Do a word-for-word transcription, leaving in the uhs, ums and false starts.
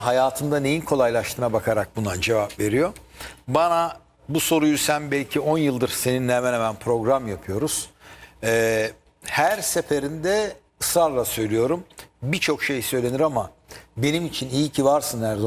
hayatımda neyin kolaylaştığına bakarak buna cevap veriyor. Bana bu soruyu sen belki on yıldır seninle hemen hemen program yapıyoruz. Ee, her seferinde ısrarla söylüyorum. Birçok şey söylenir ama benim için iyi ki varsın Erdoğan.